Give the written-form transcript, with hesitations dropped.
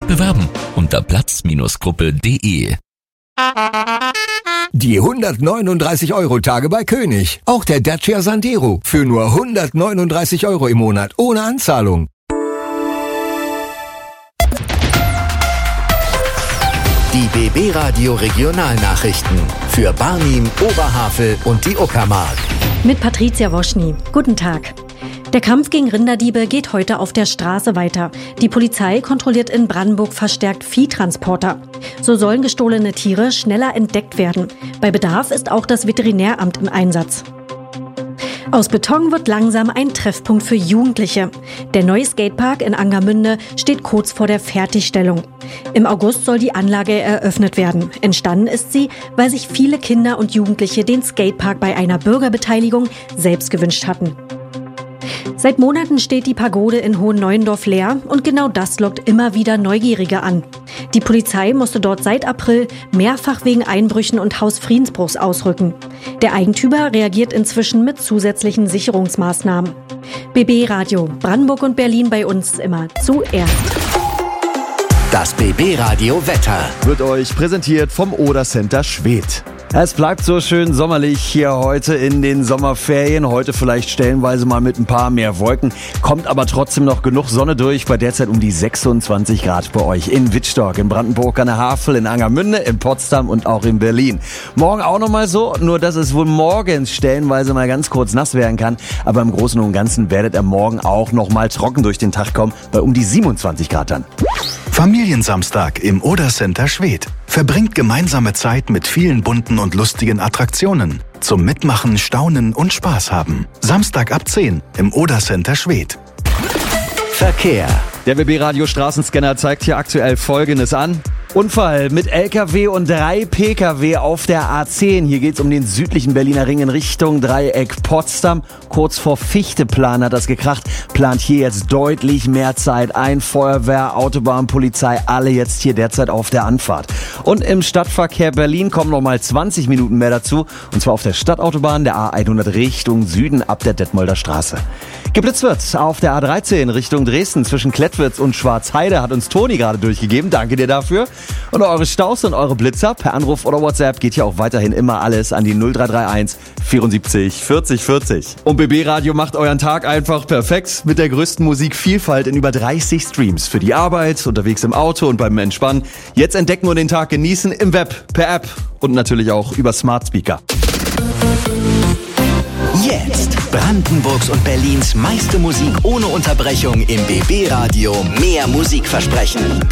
Bewerben unter platz-gruppe.de. Die 139-Euro-Tage bei König. Auch der Dacia Sandero für nur 139 Euro im Monat ohne Anzahlung. Die BB Radio Regionalnachrichten für Barnim, Oberhavel und die Uckermark. Mit Patricia Woschny. Guten Tag. Der Kampf gegen Rinderdiebe geht heute auf der Straße weiter. Die Polizei kontrolliert in Brandenburg verstärkt Viehtransporter. So sollen gestohlene Tiere schneller entdeckt werden. Bei Bedarf ist auch das Veterinäramt im Einsatz. Aus Beton wird langsam ein Treffpunkt für Jugendliche. Der neue Skatepark in Angermünde steht kurz vor der Fertigstellung. Im August soll die Anlage eröffnet werden. Entstanden ist sie, weil sich viele Kinder und Jugendliche den Skatepark bei einer Bürgerbeteiligung selbst gewünscht hatten. Seit Monaten steht die Pagode in Hohenneuendorf leer und genau das lockt immer wieder Neugierige an. Die Polizei musste dort seit April mehrfach wegen Einbrüchen und Hausfriedensbruchs ausrücken. Der Eigentümer reagiert inzwischen mit zusätzlichen Sicherungsmaßnahmen. BB Radio, Brandenburg und Berlin bei uns immer zuerst. Das BB Radio Wetter wird euch präsentiert vom Oder Center Schwedt. Es bleibt so schön sommerlich hier heute in den Sommerferien. Heute vielleicht stellenweise mal mit ein paar mehr Wolken. Kommt aber trotzdem noch genug Sonne durch. Bei derzeit um die 26 Grad bei euch in Wittstock, in Brandenburg an der Havel, in Angermünde, in Potsdam und auch in Berlin. Morgen auch nochmal so, nur dass es wohl morgens stellenweise mal ganz kurz nass werden kann. Aber im Großen und Ganzen werdet ihr morgen auch nochmal trocken durch den Tag kommen. Bei um die 27 Grad dann. Familiensamstag im Oder Center Schwedt. Verbringt gemeinsame Zeit mit vielen bunten und lustigen Attraktionen. Zum Mitmachen, Staunen und Spaß haben. Samstag ab 10 im Oder Center Schwedt. Verkehr. Der BB Radio Straßenscanner zeigt hier aktuell Folgendes an. Unfall mit LKW und 3 PKW auf der A10. Hier geht's um den südlichen Berliner Ring in Richtung Dreieck Potsdam. Kurz vor Fichteplan hat das gekracht. Plant hier jetzt deutlich mehr Zeit ein. Feuerwehr, Autobahn, Polizei, alle jetzt hier derzeit auf der Anfahrt. Und im Stadtverkehr Berlin kommen nochmal 20 Minuten mehr dazu. Und zwar auf der Stadtautobahn der A100 Richtung Süden ab der Detmolder Straße. Geblitzt wird auf der A13 Richtung Dresden zwischen Klettwitz und Schwarzheide, hat uns Toni gerade durchgegeben. Danke dir dafür. Und eure Staus und eure Blitzer per Anruf oder WhatsApp geht hier auch weiterhin immer alles an die 0331 74 40 40. Und BB Radio macht euren Tag einfach perfekt mit der größten Musikvielfalt in über 30 Streams. Für die Arbeit, unterwegs im Auto und beim Entspannen. Jetzt entdecken und den Tag genießen im Web, per App und natürlich auch über Smart Speaker. Jetzt Brandenburgs und Berlins meiste Musik ohne Unterbrechung im BB Radio. Mehr Musikversprechen.